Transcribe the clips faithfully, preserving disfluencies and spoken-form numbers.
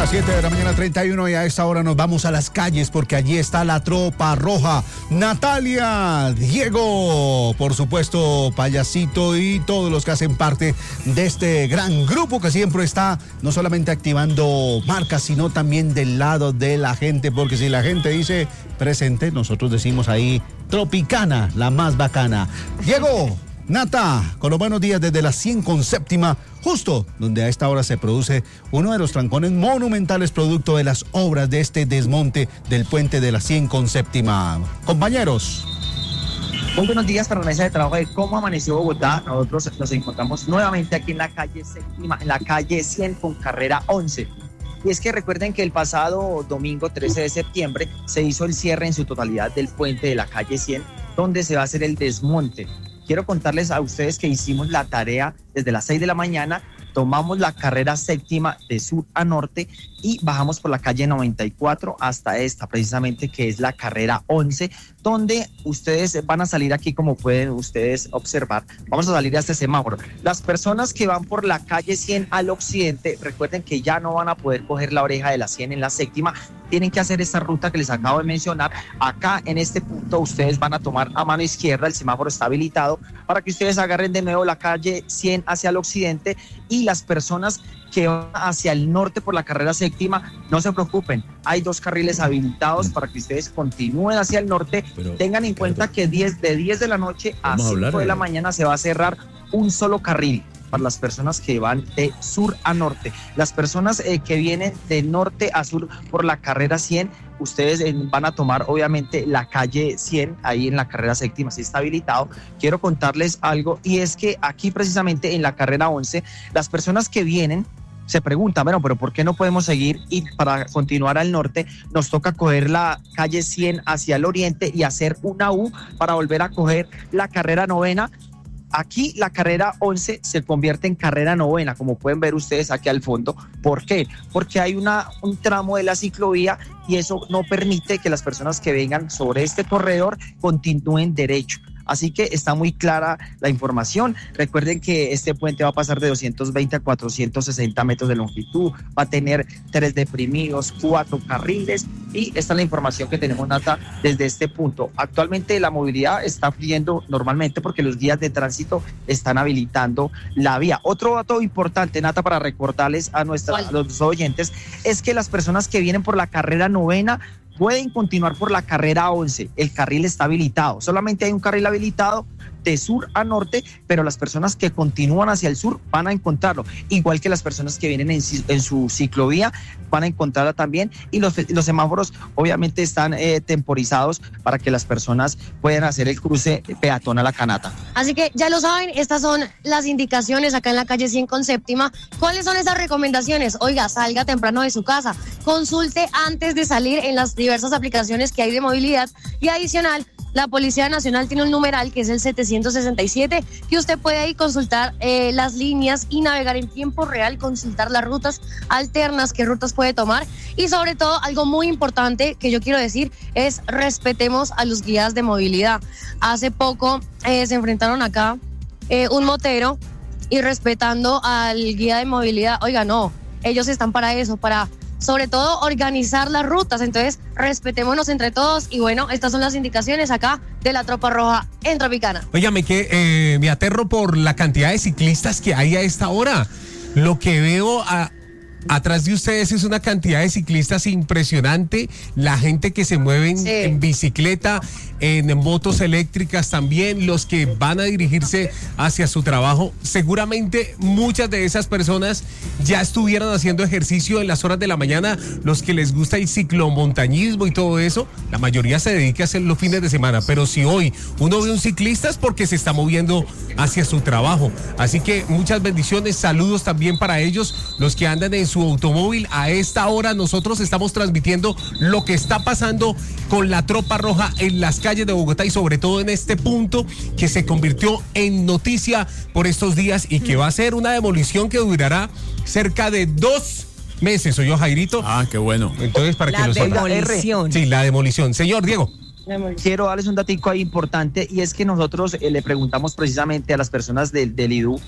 las siete de la mañana treinta y uno y a esta hora nos vamos a las calles porque allí está la tropa roja. Natalia, Diego, por supuesto, Payasito y todos los que hacen parte de este gran grupo que siempre está no solamente activando marcas, sino también del lado de la gente, porque si la gente dice presente, nosotros decimos ahí Tropicana, la más bacana. Diego, Nata, con los buenos días desde la cien con séptima, justo donde a esta hora se produce uno de los trancones monumentales producto de las obras de este desmonte del puente de la cien con séptima. Compañeros. Muy buenos días para la mesa de trabajo de cómo amaneció Bogotá. Nosotros nos encontramos nuevamente aquí en la calle séptima, en la calle cien con carrera once. Y es que recuerden que el pasado domingo trece de septiembre se hizo el cierre en su totalidad del puente de la calle cien, donde se va a hacer el desmonte. Quiero contarles a ustedes que hicimos la tarea desde las seis de la mañana, tomamos la carrera séptima de sur a norte y bajamos por la calle noventa y cuatro hasta esta, precisamente, que es la carrera once, donde ustedes van a salir aquí, como pueden ustedes observar, vamos a salir a este semáforo. Las personas que van por la calle cien al occidente, recuerden que ya no van a poder coger la oreja de la cien en la séptima, tienen que hacer esta ruta que les acabo de mencionar. Acá en este punto ustedes van a tomar a mano izquierda, el semáforo está habilitado para que ustedes agarren de nuevo la calle cien hacia el occidente, y las personas que van hacia el norte por la carrera séptima, no se preocupen, hay dos carriles habilitados para que ustedes continúen hacia el norte. Pero tengan en cuenta que diez, de diez de la noche a cinco de la mañana se va a cerrar un solo carril para las personas que van de sur a norte. Las personas eh, que vienen de norte a sur por la carrera cien, ustedes eh, van a tomar obviamente la calle cien, ahí en la carrera séptima, si está habilitado. Quiero contarles algo, y es que aquí precisamente en la carrera once, las personas que vienen se preguntan, bueno, pero ¿por qué no podemos seguir? Y para continuar al norte nos toca coger la calle cien hacia el oriente y hacer una U para volver a coger la carrera novena. Aquí la carrera once se convierte en carrera novena, como pueden ver ustedes aquí al fondo. ¿Por qué? Porque hay una, un tramo de la ciclovía y eso no permite que las personas que vengan sobre este corredor continúen derecho. Así que está muy clara la información. Recuerden que este puente va a pasar de doscientos veinte a cuatrocientos sesenta metros de longitud, va a tener tres deprimidos, cuatro carriles, y esta es la información que tenemos, Nata, desde este punto. Actualmente la movilidad está fluyendo normalmente porque los guías de tránsito están habilitando la vía. Otro dato importante, Nata, para recordarles a, nuestra, a los oyentes, es que las personas que vienen por la carrera novena pueden continuar por la carrera once, el carril está habilitado, solamente hay un carril habilitado de sur a norte, pero las personas que continúan hacia el sur van a encontrarlo, igual que las personas que vienen en, en su ciclovía van a encontrarla también, y los, los semáforos obviamente están eh, temporizados para que las personas puedan hacer el cruce peatón a la Canata. Así que ya lo saben, estas son las indicaciones acá en la calle cien con séptima. ¿Cuáles son esas recomendaciones? Oiga, salga temprano de su casa, consulte antes de salir en las diversas aplicaciones que hay de movilidad, y adicional, la Policía Nacional tiene un numeral que es el setecientos sesenta y siete, que usted puede ahí consultar eh, las líneas y navegar en tiempo real, consultar las rutas alternas, qué rutas puede tomar, y sobre todo algo muy importante que yo quiero decir es respetemos a los guías de movilidad. Hace poco eh, se enfrentaron acá eh, un motero y respetando al guía de movilidad, oiga, no, ellos están para eso, para sobre todo organizar las rutas, entonces respetémonos entre todos, y bueno, estas son las indicaciones acá de la Tropa Roja en Tropicana. Óigame que eh, me aterro por la cantidad de ciclistas que hay a esta hora. Lo que veo a, atrás de ustedes es una cantidad de ciclistas impresionante, la gente que se mueve sí. en bicicleta, en motos eléctricas también, los que van a dirigirse hacia su trabajo. Seguramente muchas de esas personas ya estuvieran haciendo ejercicio en las horas de la mañana, los que les gusta el ciclomontañismo y todo eso, la mayoría se dedica a hacer los fines de semana, pero si hoy uno ve un ciclista es porque se está moviendo hacia su trabajo. Así que muchas bendiciones, saludos también para ellos, los que andan en su automóvil. A esta hora nosotros estamos transmitiendo lo que está pasando con la Tropa Roja en las calles de Bogotá, y sobre todo en este punto que se convirtió en noticia por estos días y que va a ser una demolición que durará cerca de dos meses. ¿Oyó, Jairito? Ah, qué bueno. Entonces, para la que nos demolición. Sí, la demolición. Señor Diego. Quiero darles un datico ahí importante, y es que nosotros eh, le preguntamos precisamente a las personas del, del I D U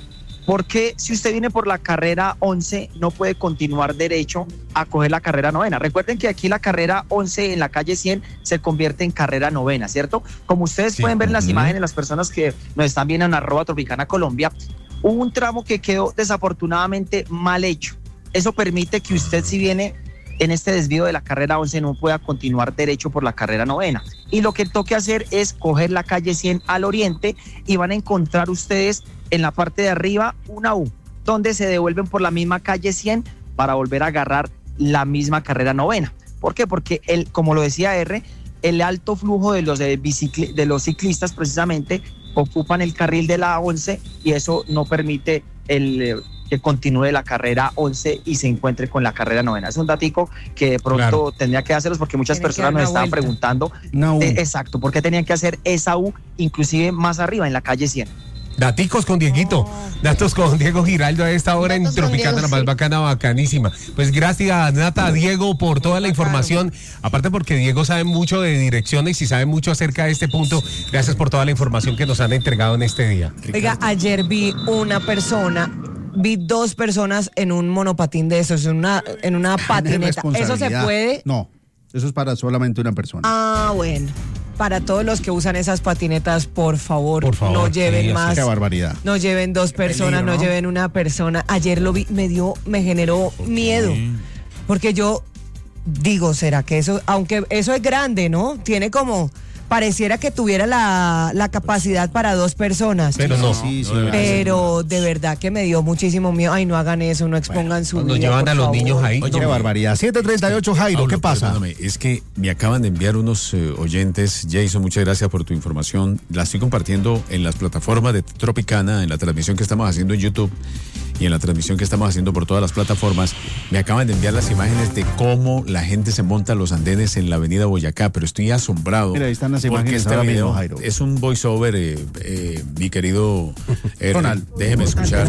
Porque si usted viene por la carrera once, no puede continuar derecho a coger la carrera novena. Recuerden que aquí la carrera once en la calle cien se convierte en carrera novena, ¿cierto? Como ustedes sí pueden ver en las uh-huh. imágenes, las personas que nos están viendo en arroba Tropicana Colombia, hubo un tramo que quedó desafortunadamente mal hecho. Eso permite que usted, si viene en este desvío de la carrera once, no pueda continuar derecho por la carrera novena. Y lo que toque hacer es coger la calle cien al oriente y van a encontrar ustedes en la parte de arriba una U, donde se devuelven por la misma calle cien para volver a agarrar la misma carrera novena. ¿Por qué? Porque, el, como lo decía R, el alto flujo de los, de, bicicl- de los ciclistas precisamente ocupan el carril de la once y eso no permite el, que continúe la carrera once y se encuentre con la carrera novena. Es un datico que de pronto claro. tendría que hacerlos porque muchas Tiene personas nos estaban vuelta. preguntando no. de, exacto, por qué tenían que hacer esa U inclusive más arriba en la calle cien. Daticos con Dieguito, datos con Diego Giraldo a esta hora datos en Tropicana, la más sí. bacana, bacanísima. Pues gracias, Nata, Diego, por toda la información. Aparte porque Diego sabe mucho de direcciones y sabe mucho acerca de este punto. Gracias por toda la información que nos han entregado en este día. Oiga, ayer vi una persona, vi dos personas en un monopatín de esos, en una, en una patineta. ¿Eso se puede? No, eso es para solamente una persona. Ah, bueno. Para todos los que usan esas patinetas, por favor, por favor no lleven sí, más. Qué barbaridad. No lleven dos personas, peligro, ¿no? no lleven una persona. Ayer lo vi, me dio, me generó miedo. Porque yo digo, ¿será que eso, aunque eso es grande, ¿no? Tiene como, pareciera que tuviera la, la capacidad para dos personas. Pero no. Sí, sí, no pero de verdad que me dio muchísimo miedo. Ay, no hagan eso, no expongan bueno, su cuando vida, llevan a los favor. niños ahí. Oye, qué barbaridad. siete treinta y ocho, Jairo, Pablo, ¿qué pasa? Perdóname, es que me acaban de enviar unos eh, oyentes. Jason, muchas gracias por tu información. La estoy compartiendo en las plataformas de Tropicana, en la transmisión que estamos haciendo en YouTube y en la transmisión que estamos haciendo por todas las plataformas. Me acaban de enviar las imágenes de cómo la gente se monta los andenes en la avenida Boyacá, pero estoy asombrado. Mira, ahí están las porque imágenes este ahora video mismo, Jairo. Es un voiceover, eh, eh, mi querido eh, Ronald. Déjeme escuchar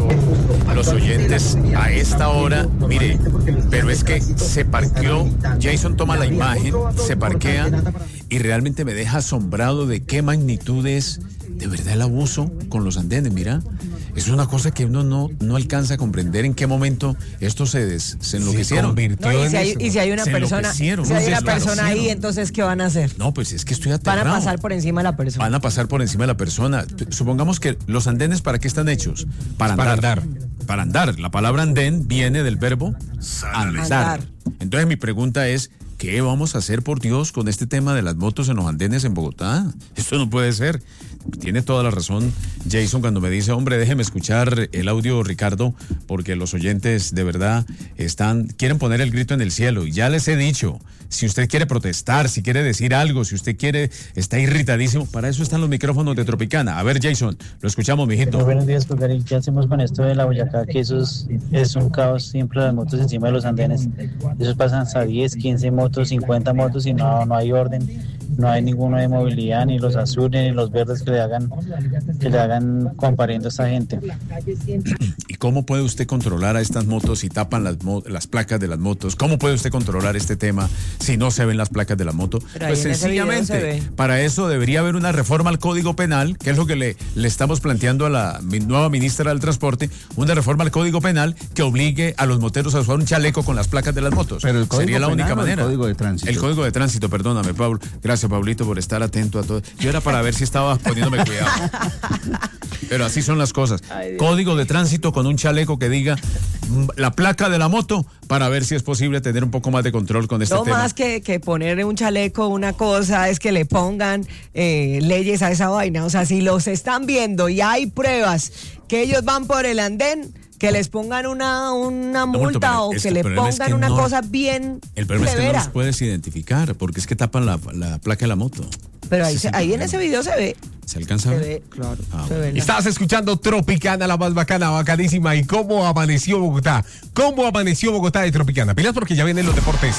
a los oyentes a esta hora. Mire, pero es que se parqueó, Jason toma la imagen, se parquea y realmente me deja asombrado de qué magnitud es de verdad el abuso con los andenes. Mira, es una cosa que uno no, no alcanza a comprender en qué momento esto se, des, se enloquecieron. No, y, si hay, y si hay una se persona, si hay una persona ahí, entonces ¿qué van a hacer? No, pues es que estoy aterrado. Van a pasar por encima de la persona. Van a pasar por encima de la persona. Supongamos que los andenes, ¿para qué están hechos? Para andar. Para andar. Para andar. La palabra andén viene del verbo andar. andar. Entonces mi pregunta es, ¿qué vamos a hacer, por Dios, con este tema de las motos en los andenes en Bogotá? Esto no puede ser. Tiene toda la razón Jason cuando me dice, hombre, déjeme escuchar el audio, Ricardo, porque los oyentes de verdad están, quieren poner el grito en el cielo. Y ya les he dicho, si usted quiere protestar, si quiere decir algo, si usted quiere, está irritadísimo, para eso están los micrófonos de Tropicana. A ver, Jason, lo escuchamos, mijito. Muy buenos días, Pulgarín. ¿Qué hacemos con esto de la Boyacá? Que eso es, es un caos, siempre las motos encima de los andenes. Esos pasan hasta diez, quince motos, cincuenta motos y no, no hay orden. No hay ninguno de movilidad, ni los azules, ni los verdes que le hagan, que le hagan comparendo a esta gente. ¿Y cómo puede usted controlar a estas motos si tapan las, mo- las placas de las motos? ¿Cómo puede usted controlar este tema si no se ven las placas de la moto? Pero pues sencillamente, para eso debería haber una reforma al Código Penal, que es lo que le, le estamos planteando a la nueva ministra del Transporte, una reforma al Código Penal que obligue a los moteros a usar un chaleco con las placas de las motos. Pero el Código Sería la Penal única o manera. El Código de Tránsito. El Código de Tránsito, perdóname, Pablo. Gracias, Pablito, por estar atento a todo. Yo era para ver si estaba poniéndome cuidado. Pero así son las cosas. Código de Tránsito con un chaleco que diga la placa de la moto para ver si es posible tener un poco más de control con este no tema. No más que, que ponerle un chaleco, una cosa es que le pongan eh, leyes a esa vaina. O sea, si los están viendo y hay pruebas que ellos van por el andén, que les pongan una, una multa no, o que le pongan es que una no, cosa bien El problema severa. Es que no los puedes identificar porque es que tapan la, la placa de la moto. Pero ahí, se, ahí en ese video se ve. ¿Se alcanza a ver? Se ve, claro. Ah, se ve, ¿no? Estás escuchando Tropicana, la más bacana, bacanísima. ¿Y cómo amaneció Bogotá? ¿Cómo amaneció Bogotá de Tropicana? Pilas porque ya vienen los deportes.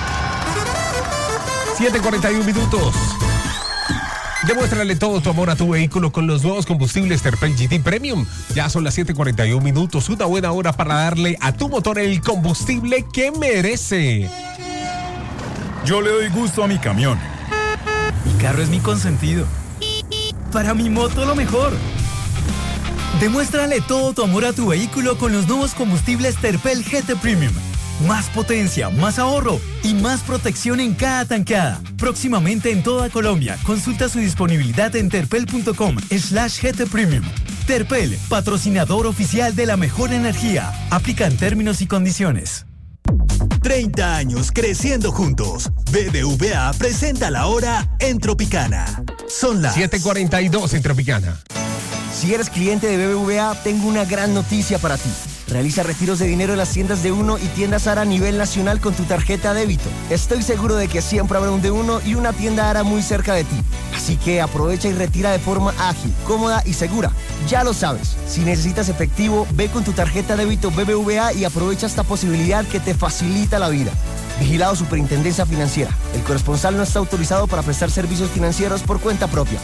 siete cuarenta y uno minutos. Demuéstrale todo tu amor a tu vehículo con los nuevos combustibles Terpel G T Premium. Ya son las siete cuarenta y uno minutos, una buena hora para darle a tu motor el combustible que merece. Yo le doy gusto a mi camión. Mi carro es mi consentido. Para mi moto lo mejor. Demuéstrale todo tu amor a tu vehículo con los nuevos combustibles Terpel G T Premium. Más potencia, más ahorro y más protección en cada tanqueada. Próximamente en toda Colombia. Consulta su disponibilidad en terpel.com slash GT Premium. Terpel, patrocinador oficial de la mejor energía. Aplican términos y condiciones. treinta años creciendo juntos. B B V A presenta la hora en Tropicana. Son las siete cuarenta y dos en Tropicana. Si eres cliente de B B V A, tengo una gran noticia para ti. Realiza retiros de dinero en las tiendas de Uno y tiendas Ara a nivel nacional con tu tarjeta débito. Estoy seguro de que siempre habrá un de Uno y una tienda Ara muy cerca de ti. Así que aprovecha y retira de forma ágil, cómoda y segura. Ya lo sabes, si necesitas efectivo, ve con tu tarjeta débito B B V A y aprovecha esta posibilidad que te facilita la vida. Vigilado Superintendencia Financiera. El corresponsal no está autorizado para prestar servicios financieros por cuenta propia.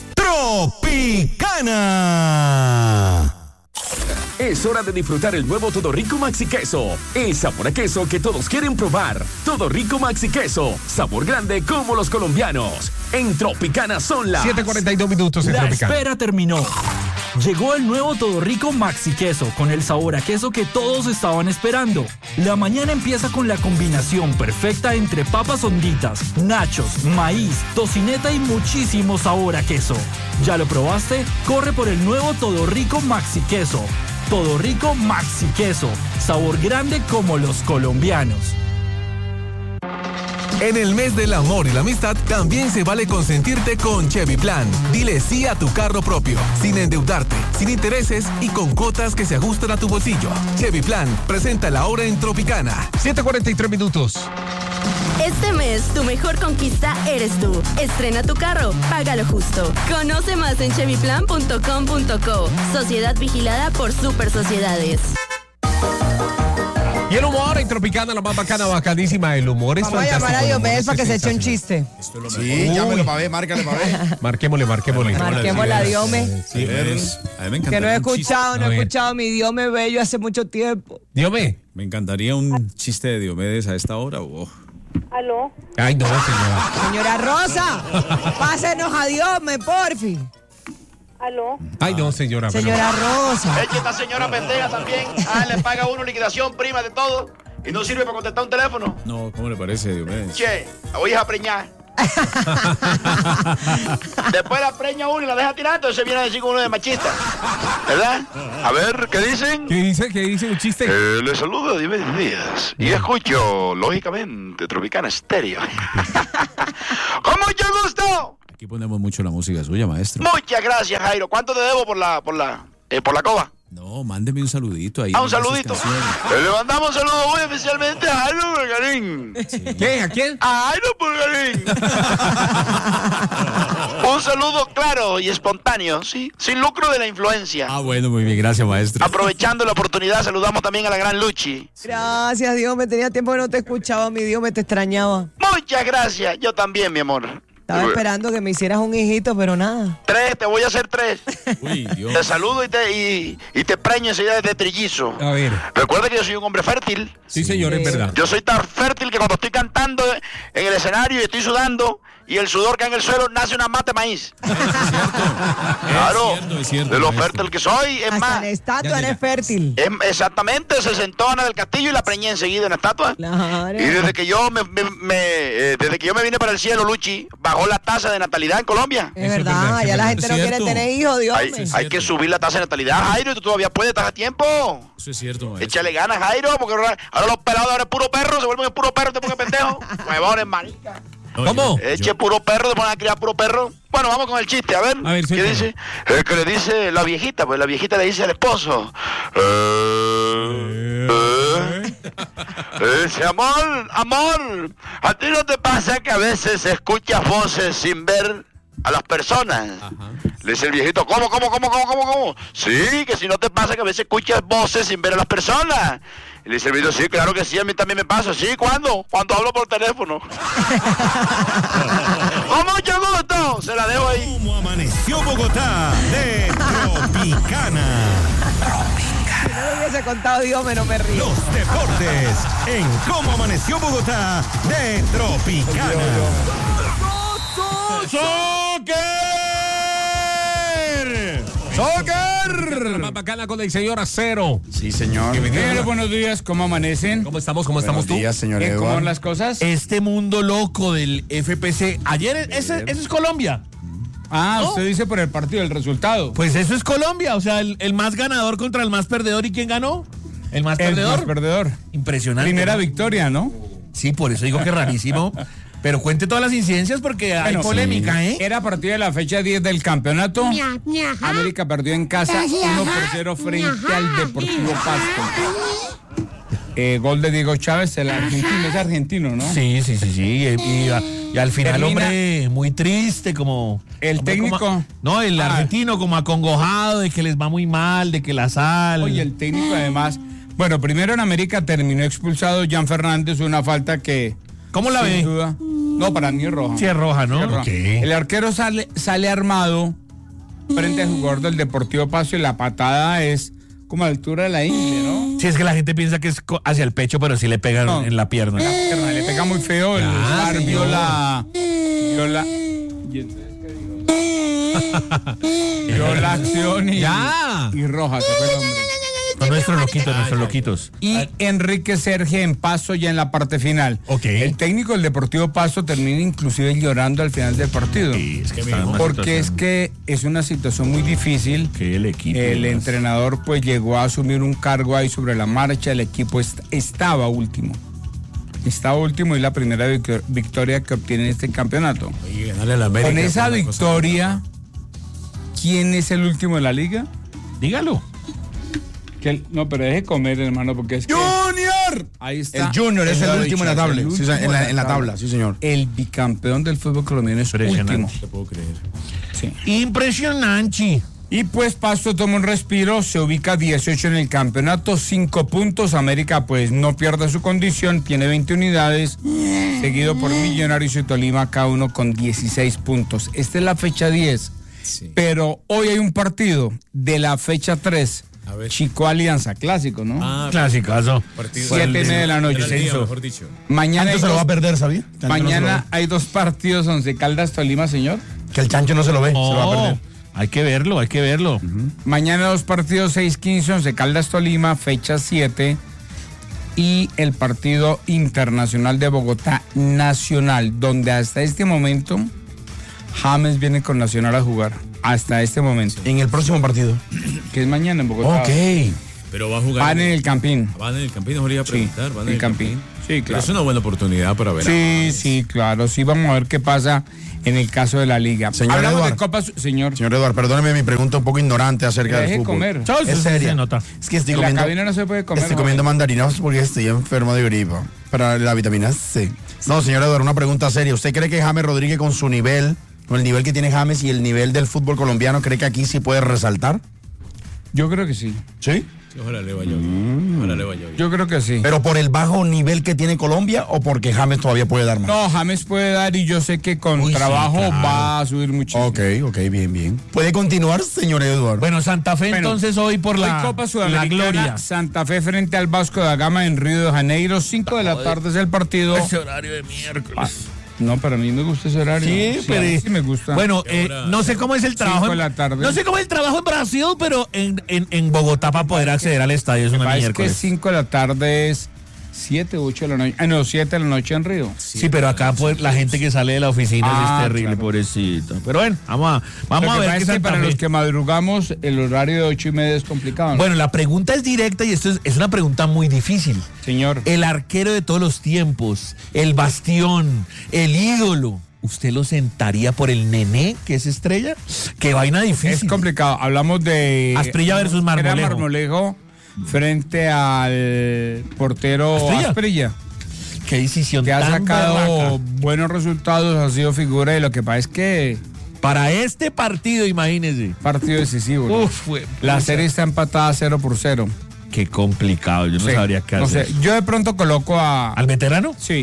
Tropicana. Es hora de disfrutar el nuevo Todo Rico Maxi Queso. Es sabor a queso que todos quieren probar. Todo Rico Maxi Queso. Sabor grande como los colombianos. En Tropicana son las siete cuarenta y dos minutos en La Tropicana. espera terminó. Llegó el nuevo Todo Rico Maxi Queso con el sabor a queso que todos estaban esperando. La mañana empieza con la combinación perfecta entre papas honditas, nachos, maíz, tocineta y muchísimo sabor a queso. ¿Ya lo probaste? Corre por el nuevo Todo Rico Maxi Queso. Todo Rico Maxi Queso. Sabor grande como los colombianos. En el mes del amor y la amistad también se vale consentirte con Chevy Plan. Dile sí a tu carro propio, sin endeudarte, sin intereses y con cuotas que se ajustan a tu bolsillo. Chevy Plan, presenta la hora en Tropicana. siete cuarenta y tres minutos. Este mes, tu mejor conquista eres tú. Estrena tu carro, págalo justo. Conoce más en chevy plan punto com punto co. Sociedad vigilada por Super Sociedades. Y el humor en Tropicana, la más bacana, bacanísima. El humor es Vamos fantástico. a llamar a Diomedes Es para que se eche un sensacional. chiste. Sí, llámelo para ver, márcale para ver. Marquémosle, marquémosle. Marquémosle a Diome. Sí, es- a mí me Que no he encantaría un chiste. escuchado, no A he ver. escuchado mi Diome bello hace mucho tiempo. Diome. Me encantaría un chiste de Diomedes a esta hora. Oh. ¿Aló? Ay, no, señora. Señora Rosa, pásenos a Diome, porfi. ¿Aló? Ay, no, señora. pero- Señora Rosa. Es que esta señora pendeja también. Ah, le paga uno liquidación, prima de todo. Y no sirve para contestar un teléfono. No, ¿cómo le parece, Diomedes? Che, la voy a preñar. Después la preña uno y la deja tirar, entonces viene a decir uno de machista. ¿Verdad? A ver, ¿qué dicen? ¿Qué dice? ¿Qué dice un chiste? Eh, le saludo a Diomedes Díaz y escucho, lógicamente, Tropicana Estéreo. ¡Con mucho gusto! Aquí ponemos mucho la música suya, maestro. Muchas gracias, Jairo. ¿Cuánto te debo por la, por la, eh, por la coba? No, mándeme un saludito ahí. Ah, un manda sus saludito. canciones. Eh, Le mandamos un saludo muy especialmente a Jairo Burgarín. ¿Qué? ¿A quién? A Jairo Burgarín. Un saludo claro y espontáneo, ¿sí? Sin lucro de la influencia. Ah, bueno, muy bien, gracias, maestro. Aprovechando la oportunidad, saludamos también a la gran Luchi. Gracias, Diome. Tenía tiempo que no te escuchaba, mi Diome, te extrañaba. Muchas gracias. Yo también, mi amor. Estaba esperando que me hicieras un hijito, pero nada. Tres, te voy a hacer tres. Uy, Dios. Te saludo y te, y, y te preño enseguida de trillizo. A ver. Recuerda que yo soy un hombre fértil. Sí, señor, es verdad. Yo soy tan fértil que cuando estoy cantando en el escenario y estoy sudando y el sudor cae en el suelo, nace una mata de maíz. Claro, Es cierto, es cierto, de lo maestro. fértil que soy, es Hasta más. en estatua Ya, ya, eres ya. fértil. Em- exactamente, se sentó Ana del Castillo y la preñé enseguida en la estatua. Claro. Y desde que yo me, me- me- eh, desde que yo me vine para el cielo, Luchi, bajó la tasa de natalidad en Colombia. Es verdad, ya la gente no quiere tener hijos, Dios Hay, mío. hay que subir la tasa de natalidad, Jairo, y tú todavía puedes, estás a tiempo. Eso es cierto, maestro. Échale ganas, Jairo, porque ahora, ahora los pelados ahora es puro perro, se vuelven puro perro, te ponen pendejo. Huevones, marica. ¿Cómo? Eche puro perro, te ponen a criar puro perro. Bueno, vamos con el chiste, a ver. A ver, ¿qué suéltalo. dice? Es que le dice la viejita, pues la viejita le dice al esposo. Eh, eh. Le dice, amor, amor, ¿a ti no te pasa que a veces escuchas voces sin ver a las personas? Le dice el viejito, ¿cómo, cómo, cómo, cómo, cómo, cómo? Sí, que si no te pasa que a veces escuchas voces sin ver a las personas. Y le dice el viejito, sí, claro que sí, a mí también me pasa. Sí, ¿cuándo? Cuando hablo por teléfono. Con mucho gusto, se la dejo ahí. ¿Cómo amaneció Bogotá de Tropicana? Si no lo hubiese contado Diome, no me río. Los deportes en ¿Cómo amaneció Bogotá de Tropicana? ¡Soccer! ¡Soccer! La más bacana con el señor Acero. Sí, señor. Pero buenos días, ¿cómo amanecen? ¿Cómo estamos? ¿Cómo estamos tú? Buenos días, señor ¿Cómo Eduardo. van las cosas? Este mundo loco del F P C. Ayer, ese, ese es Colombia. Ah, ¿No? usted dice por el partido, el resultado. Pues eso es Colombia, o sea, el, el más ganador contra el más perdedor. ¿Y quién ganó? El más El perdedor. más perdedor. Impresionante. Primera ¿no? victoria, ¿no? Sí, por eso digo que rarísimo. Pero cuente todas las incidencias porque hay Bueno, polémica, sí. ¿eh? Era partido de la fecha diez del campeonato. América perdió en casa uno por cero frente al Deportivo Pasto. Eh, gol de Diego Chávez, el argentino, es argentino, ¿no? Sí, sí, sí, sí. Y, y- y al final, Termina- hombre, muy triste, como. El hombre, técnico. como- no, el Ah. argentino como acongojado de que les va muy mal, de que la sal. Oye, el técnico además. Bueno, primero en América terminó expulsado Jan Fernández, una falta que. ¿Cómo la sin ve? duda- no, para mí es roja. Sí, es roja, ¿no? Sí, es roja. Ok. El arquero sale, sale armado frente al jugador del Deportivo Pasto y la patada es como a la altura de la ingle, ¿no? Sí, es que la gente piensa que es co- hacia el pecho, pero sí le pegan No. en la pierna. La pierna, le pega muy feo, el Ah, bar vio señor. la. Vio la. y entonces, ¿qué dijo? Vio la acción y. Ya. Y roja, se fue el hombre. Son nuestros loquitos, nuestros loquitos. Y Enrique Serge en Paso ya en la parte final. Ok. El técnico del Deportivo Paso termina inclusive llorando al final del partido. Sí, es que está en una Porque es situación. que es una situación muy difícil. Que el equipo. El más. entrenador pues llegó a asumir un cargo ahí sobre la marcha. El equipo est- estaba último. Estaba último y la primera vic- victoria que obtiene en este campeonato. Oye, ganarle a la América Con esa fue una cosa victoria, ¿quién es el último de la liga? Dígalo. Que el- no, pero deje comer, hermano, porque es que... ¡Junior! Ahí está. El Junior es Él el lo ha último en la dicho, tabla. el Sí, último en la- en la tabla, sí, señor. El bicampeón del fútbol colombiano es Impresionante. último. No te puedo creer. Sí. Impresionante. Y pues Pasto toma un respiro, se ubica dieciocho en el campeonato, cinco puntos. América pues no pierde su condición, tiene veinte unidades, seguido por Millonarios y Tolima, cada uno con dieciséis puntos. Esta es la fecha diez, Sí. pero hoy hay un partido de la fecha tres. A ver. Chico Alianza, clásico, ¿no? Ah, Clasicazo. partido. Siete y media de la noche. Era el día, Censo. mejor dicho. Mañana, hay Chancho se lo va dos, a perder, ¿sabía? Chancho no se lo mañana ve. hay dos partidos, Once Caldas Tolima, señor. Que el Chancho no se lo ve, se lo va a Oh. perder. Hay que verlo, hay que verlo. Mañana dos partidos, seis quince, Once Caldas Tolima, fecha siete. Y el partido internacional de Bogotá Nacional, donde hasta este momento James viene con Nacional a jugar. Hasta este momento. En el próximo partido. Que es mañana en Bogotá. Ok. Pero va a jugar. Van en el Campín. Van en el Campín, nos iba a Sí, preguntar. van en el el Campín. Campín. Sí, Pero claro. es una buena oportunidad para ver. a Sí, James. sí, claro. Sí, vamos a ver qué pasa en el caso de la liga. Señor Hablamos Eduardo. de Copa, Su- señor. Señor Eduardo, perdóneme mi pregunta un poco ignorante acerca Deje del fútbol. comer. Chao, es seria. Es que estoy En la comiendo, cabina no se puede comer. estoy joven. comiendo mandarinas porque estoy enfermo de gripa. Para la vitamina C. No, señor Eduardo, una pregunta seria. ¿Usted cree que James Rodríguez con su nivel, con el nivel que tiene James y el nivel del fútbol colombiano, cree que aquí sí puede resaltar? Yo creo que sí. ¿Sí? Sí, ojalá le vaya bien. Ojalá le vaya bien. Yo creo que sí. ¿Pero por el bajo nivel que tiene Colombia o porque James todavía puede dar más? No, James puede dar y yo sé que con Uy, sí, trabajo claro. va a subir muchísimo. Ok, ok, bien, bien. ¿Puede continuar, señor Eduardo? Bueno, Santa Fe Bueno, entonces hoy por la, Hoy Copa la Sudamericana, gloria. Santa Fe frente al Vasco da Gama en Río de Janeiro, cinco de la tarde es el partido. Ese horario de miércoles. No, para mí me gusta ese horario. Sí, pero a mí sí me gusta. Bueno, eh, no sé cómo es el trabajo. Cinco de en- la tarde. No sé cómo es el trabajo en Brasil, pero en, en, en Bogotá para poder acceder al estadio es una Parece que miércoles. cinco de la tarde es siete, ocho de la noche. Ah, no, siete de la noche en Río. Sí, pero acá pues, la gente que sale de la oficina Ah, es terrible, claro. pobrecito. Pero bueno, vamos a, vamos Lo a que ver pasa qué es que Santa para Fe. los que madrugamos, el horario de ocho y media es complicado, ¿no? Bueno, la pregunta es directa y esto es, es una pregunta muy difícil. Señor. El arquero de todos los tiempos, el bastión, el ídolo. ¿Usted lo sentaría por el Nené, que es estrella? Qué vaina difícil. Es complicado. Hablamos de Asprilla versus Marmolejo. Era Marmolejo frente al portero Asprilla. Asprilla. Qué decisión que ha tan sacado berraca. buenos resultados, ha sido figura y lo que pasa es que Para este partido, imagínese. partido decisivo. ¿no? Uf, fue- La serie está empatada cero por cero. Qué complicado, yo no Sí, sabría qué no hacer. sé, yo de pronto coloco a... ¿Al veterano? Sí.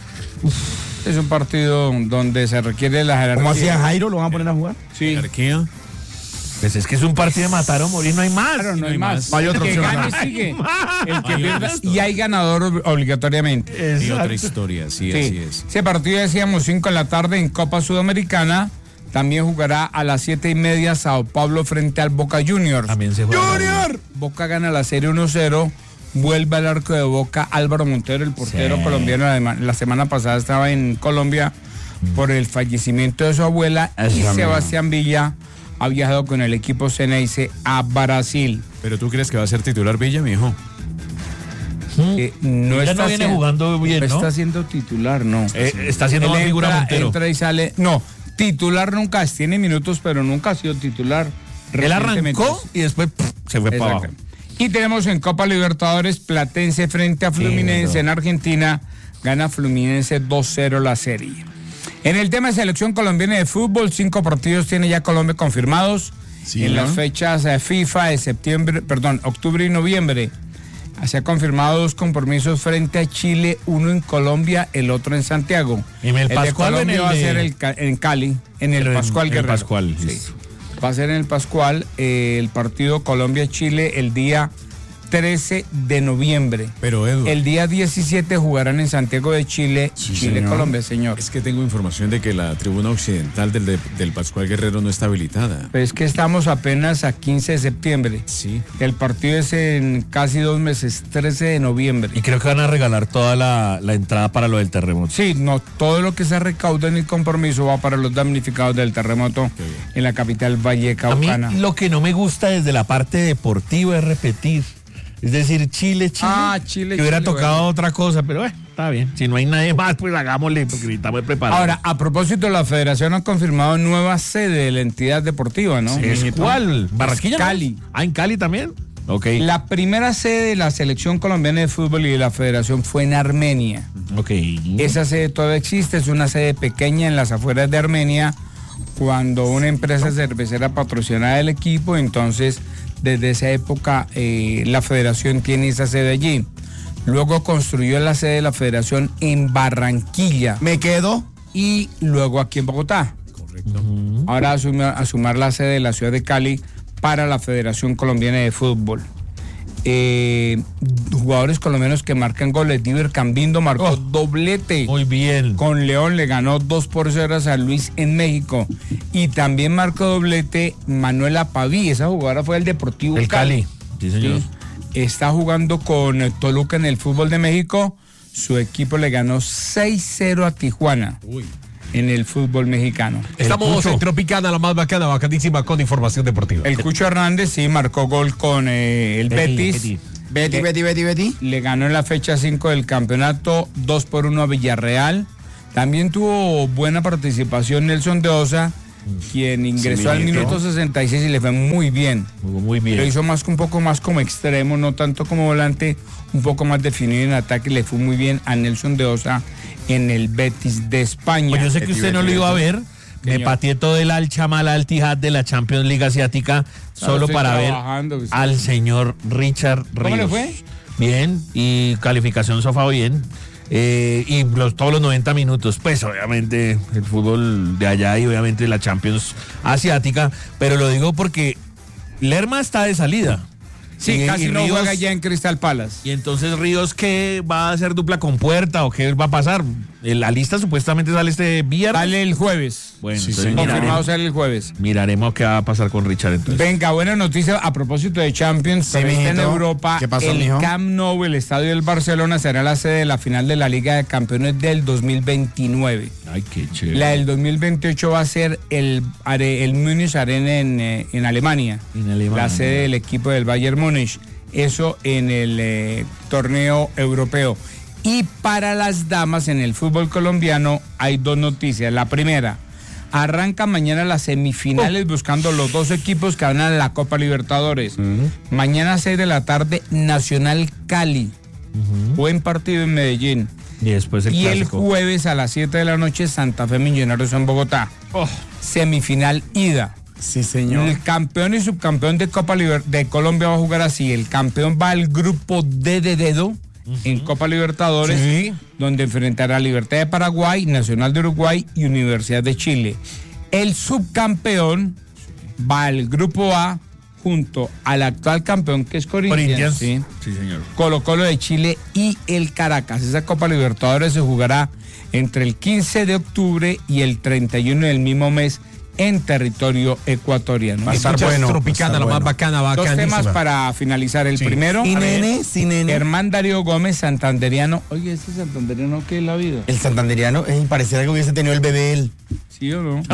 Es un partido donde se requiere la jerarquía. ¿Cómo hacía Jairo? ¿Lo van a poner a jugar? Sí. Jerarquía. Pues es que es un partido de matar o morir, no hay más. Claro, no hay más. No hay otra El que opción. gane No sigue. El que Hay pierda, otra y hay ganador ob- obligatoriamente. Y otra historia, sí, Sí. así es. Ese partido decíamos cinco de la tarde en Copa Sudamericana. También jugará a las siete y media Sao Paulo frente al Boca Juniors. También se juega. ¡Junior! Boca gana la serie uno cero. Vuelve al arco de Boca Álvaro Montero, el portero Sí. colombiano. Además, la semana pasada estaba en Colombia por el fallecimiento de su abuela. Eso, y amigo. Sebastián Villa ha viajado con el equipo Ceneice a Brasil. ¿Pero tú crees que va a ser titular Villa, mijo? Eh, no Villa está no viene haciendo- jugando bien, no ¿no? está siendo titular, no. Eh, está haciendo Él más figura entra, Montero. entra y sale. No, titular nunca es, tiene minutos, pero nunca ha sido titular. Él Recientemente. arrancó y después pff, se fue para abajo. Exacto. Y tenemos en Copa Libertadores Platense frente a Fluminense Sí, en Argentina. Gana Fluminense dos cero la serie. En el tema de selección colombiana de fútbol, cinco partidos tiene ya Colombia confirmados. Sí, en ¿no? las fechas eh, FIFA de septiembre, perdón, octubre y noviembre. Se ha confirmado dos compromisos frente a Chile, uno en Colombia, el otro en Santiago. ¿En el de Pascual o en Colombia el va a de- ser el ca- en Cali, en el Pero en- Pascual en el Guerrero. Pascual, Sí. listo. Va a ser en el Pascual eh, el partido Colombia-Chile el día trece de noviembre. Pero Edu, El día diecisiete jugarán en Santiago de Chile, Chile-Colombia, señor. es que tengo información de que la tribuna occidental del, de- del Pascual Guerrero no está habilitada. Pero es que estamos apenas a quince de septiembre. Sí. El partido es en casi dos meses, trece de noviembre. Y creo que van a regalar toda la, la entrada para lo del terremoto. Sí, no, todo lo que se recauda en el compromiso va para los damnificados del terremoto en la capital A mí vallecaucana. lo que no me gusta desde la parte deportiva es repetir. Es decir, Chile, Chile. Ah, Chile, que hubiera Chile, tocado bueno. otra cosa, pero eh, está bien. Si no hay nadie más, pues hagámosle, porque necesitamos preparar. Ahora, a propósito, la federación ha confirmado nueva sede de la entidad deportiva, ¿no? ¿Es cuál? ¿Barranquilla? no? Cali. Ah, en Cali también. Ok. La primera sede de la selección colombiana de fútbol y de la federación fue en Armenia. Ok. Esa sede todavía existe, es una sede pequeña en las afueras de Armenia, cuando una empresa cervecera patrocinaba el equipo, entonces desde esa época eh, la federación tiene esa sede allí. Luego construyó la sede de la federación en Barranquilla. Me quedo. Y luego aquí en Bogotá. Correcto. Ahora asume, a sumar la sede de la ciudad de Cali para la Federación Colombiana de Fútbol. Eh, jugadores colombianos que marcan goles. Diver Cambindo marcó Oh, doblete. Muy bien. Con León le ganó dos por cero a San Luis en México. Y también marcó doblete Manuela Paví. Esa jugadora fue el Deportivo El Cali. Sí, señor. Sí. Está jugando con Toluca en el fútbol de México. Su equipo le ganó seis cero a Tijuana. Uy. En el fútbol mexicano. Estamos en Tropicana, la más bacana, bacanísima, con información deportiva. El Cucho Hernández sí marcó gol con eh, el Betty, Betis. Betty. Betty, Le- Betty, Betty, Betty. Le ganó en la fecha cinco del campeonato dos por uno a Villarreal. También tuvo buena participación Nelson de Osa, quien ingresó al mijito. minuto sesenta y seis y le fue muy bien. Jugó muy bien. Lo hizo más un poco más como extremo, no tanto como volante, un poco más definido en ataque. Le fue muy bien a Nelson de Osa en el Betis de España. Pues yo sé que usted no lo iba a ver. Me Señor. pateé todo el Al Chamal Al Tijad de la Champions League Asiática solo estoy para ver trabajando, pues. al señor Richard Ríos. ¿Cómo le fue? Bien, y calificación sofá bien. Eh, y los, todos los noventa minutos, pues obviamente el fútbol de allá y obviamente la Champions Asiática, pero lo digo porque Lerma está de salida. Sí, Y- casi y no Ríos- juega ya en Crystal Palace. Y entonces Ríos, ¿qué va a hacer dupla con Puerta o qué va a pasar? Eh, La lista supuestamente sale este viernes. Sale el jueves. Bueno, Sí, entonces señor. Confirmado miraremos, sale el jueves. miraremos qué va a pasar con Richard entonces. Venga, buena noticia a propósito de Champions. Sí, pero está en mijito. Europa. ¿Qué pasó, el mijo? Camp Nou, el estadio del Barcelona, será la sede de la final de la Liga de Campeones del dos mil veintinueve. Ay, qué chévere. La del dos mil veintiocho va a ser el, are- el Múnich Arena en, eh, en Alemania. En Alemania. La sede del equipo del Bayern Múnich. Eso en el eh, torneo europeo. Y para las damas en el fútbol colombiano hay dos noticias. La primera, arranca mañana las semifinales buscando los dos equipos que van a la Copa Libertadores. Mañana seis de la tarde, Nacional Cali. Buen partido en Medellín. Y después el Y el clásico. jueves a las siete de la noche, Santa Fe Millonarios en Bogotá. Semifinal ida. Sí, señor. El campeón y subcampeón de Copa Liber- de Colombia va a jugar así. El campeón va al grupo D de dedo en Copa Libertadores, Sí. donde enfrentará a Libertad de Paraguay, Nacional de Uruguay y Universidad de Chile. El subcampeón va al grupo A junto al actual campeón, que es Corinthians, Corinthians. ¿sí? Sí, señor. Colo Colo de Chile y el Caracas. Esa Copa Libertadores se jugará entre el quince de octubre y el treinta y uno del mismo mes en territorio ecuatoriano. Va a estar Escuchas bueno, Tropicana, va a la estar más bueno. bacana, Dos bacanísima. temas para finalizar. El Sí. primero, Y a ver, nene, sí, nene. Germán Darío Gómez, santanderiano. Oye, ¿este santanderiano qué es la vida? El santanderiano, eh, pareciera que hubiese tenido el bebé él. ¿Sí o no?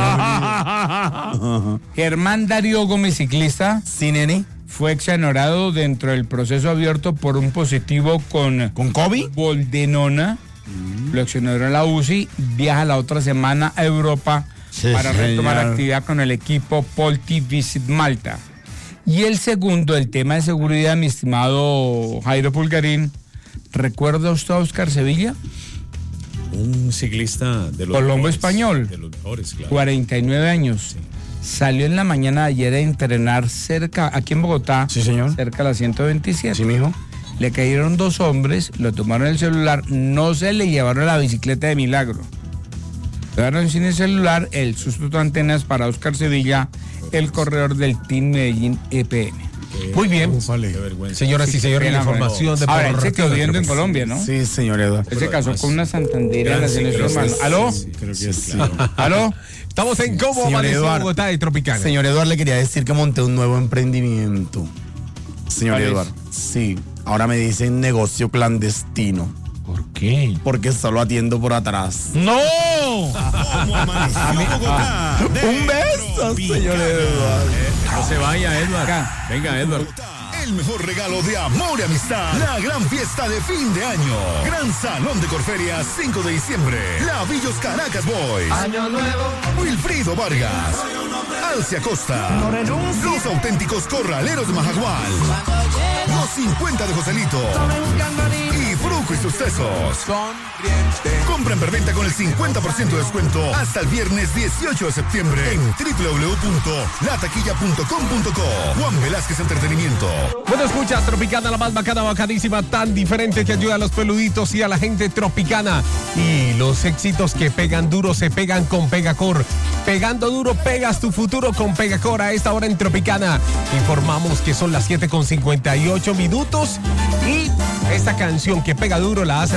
Germán Darío Gómez, ciclista. Sí, nene. Fue exonerado dentro del proceso abierto por un positivo con, ¿Con COVID? boldenona. Lo exoneró en la U C I. Viaja la otra semana a Europa Sí, para retomar señor. actividad con el equipo Polti Visit Malta. Y el segundo, el tema de seguridad, mi estimado Jairo Pulgarín. ¿Recuerda usted a Oscar Sevilla? Un ciclista de los Colombo mejores, español. De los mejores, claro. cuarenta y nueve años. Salió en la mañana de ayer a entrenar cerca, aquí en Bogotá. Sí, señor. Cerca de la ciento veintisiete. Sí, mijo. Le cayeron dos hombres, lo tomaron el celular, no se le llevaron la bicicleta de milagro. Quedaron sin el celular, el susto de antenas para Oscar Sevilla, el corredor del Team Medellín E P N. Muy bien. Qué vergüenza. Señoras y señores, la información de Ahora, él se quedó Porro viviendo en Retiro. Colombia, ¿no? Sí, señor Eduardo. Él se casó con una santandera en la Sí, selección creo que humana. sí, ¿Aló? sí, creo que sí. ¿Aló? Estamos en Cómo Señor Amaneció Eduardo. Bogotá de Tropicana. Señor Eduardo, le quería decir que monté un nuevo emprendimiento. Señor ¿Cuál es? Eduardo. Sí, ahora me dicen negocio clandestino. ¿Por qué? Porque solo atiendo por atrás. ¡No! ¿Cómo amaneció Bogotá? Un beso, señor Eduardo. No se vaya, Edward. Acá. Venga, Edward. El mejor regalo de amor y amistad. La gran fiesta de fin de año. Gran Salón de Corferias, cinco de diciembre. Lavillos Caracas Boys. Año nuevo. Wilfrido Vargas. Alcia Costa. No renuncio. Los auténticos corraleros de Majagual. Los cincuenta de Joselito. Y Fruco y sus tesos. Compra en preventa con el cincuenta por ciento de descuento hasta el viernes dieciocho de septiembre en doble u doble u doble u punto la taquilla punto com punto co. Juan Velázquez Entretenimiento. Bueno, escuchas Tropicana, la más bacana, bacadísima, tan diferente que ayuda a los peluditos y a la gente tropicana. Y los éxitos que pegan duro se pegan con Pegacor. Pegando duro, pegas tu futuro con Pegacor. A esta hora en Tropicana informamos que son las siete con cincuenta y ocho minutos y esta canción que pega duro la hace